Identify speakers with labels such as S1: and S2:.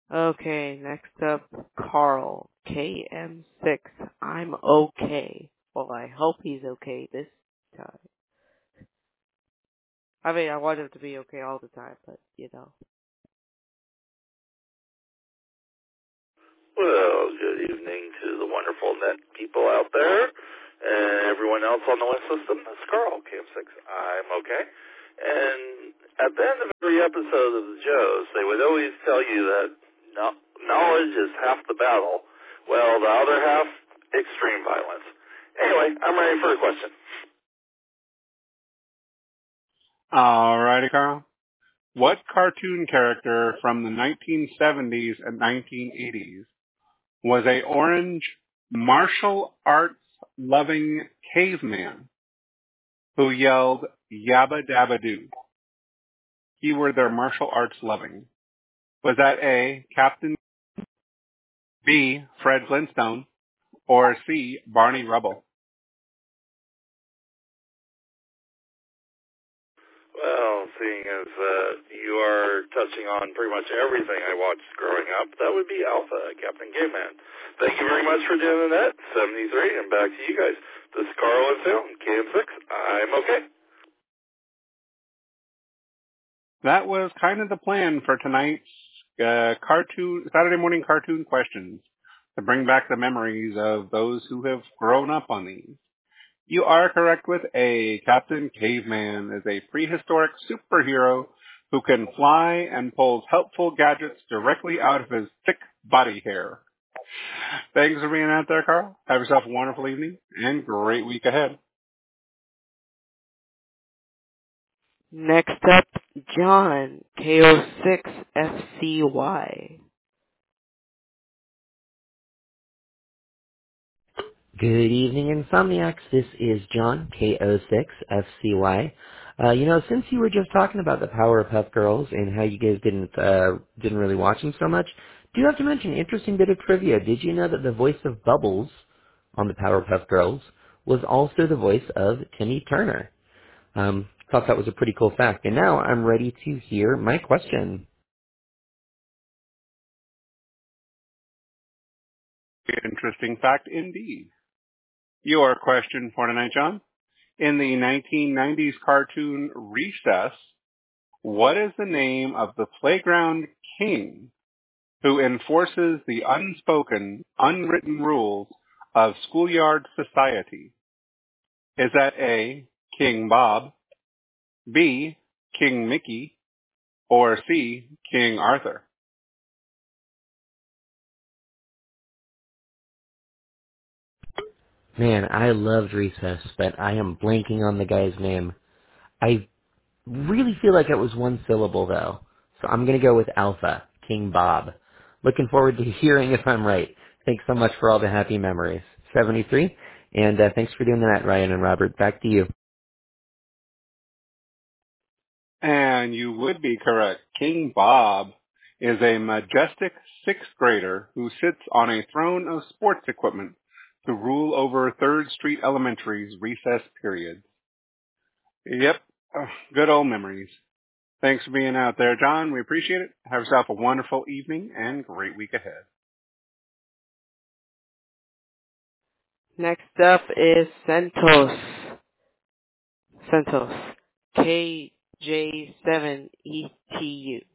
S1: Okay, next up, Carl, KM6. I'm okay. Well, I hope he's okay this time. I mean, I want him to be okay all the time, but, you know.
S2: Well, good evening to the wonderful net people out there and everyone else on the West System. This is Carl, KM6. I'm okay. And at the end of every episode of the Joes, they would always tell you that knowledge is half the battle. Well, the other half, extreme violence. Anyway, I'm ready for a question.
S3: All righty, Carl. What cartoon character from the 1970s and 1980s was a orange martial arts loving caveman who yelled yabba dabba doo? Keyword there, martial arts loving. Was that A, Captain, B, Fred Flintstone, or C, Barney Rubble?
S2: Well, seeing as you are touching on pretty much everything I watched growing up, that would be Alpha, Captain Caveman. Thank you very much for doing that. 73, and back to you guys. This is Carl and Phil, KM6. I'm okay.
S3: That was kind of the plan for tonight's Saturday morning cartoon questions, to bring back the memories of those who have grown up on these. You are correct with A. Captain Caveman is a prehistoric superhero who can fly and pulls helpful gadgets directly out of his thick body hair. Thanks for being out there, Carl. Have yourself a wonderful evening and great week ahead.
S1: Next up, John, KO6FCY.
S4: Good evening, Insomniacs. This is John, KO6FCY. Since you were just talking about the Powerpuff Girls and how you guys didn't really watch them so much, do you have to mention an interesting bit of trivia? Did you know that the voice of Bubbles on the Powerpuff Girls was also the voice of Timmy Turner? Thought that was a pretty cool fact. And now I'm ready to hear my question.
S3: Interesting fact indeed. Your question for tonight, John. In the 1990s cartoon Recess, what is the name of the playground king who enforces the unspoken, unwritten rules of schoolyard society? Is that A, King Bob, B, King Mickey, or C, King Arthur?
S4: Man, I loved Recess, but I am blanking on the guy's name. I really feel like it was one syllable, though. So I'm going to go with Alpha, King Bob. Looking forward to hearing if I'm right. Thanks so much for all the happy memories. 73. And thanks for doing that, Ryan and Robert. Back to you.
S3: And you would be correct. King Bob is a majestic sixth grader who sits on a throne of sports equipment to rule over 3rd Street Elementary's recess period. Yep, good old memories. Thanks for being out there, John. We appreciate it. Have yourself a wonderful evening and great week ahead.
S1: Next up is Santos. KJ7ETU.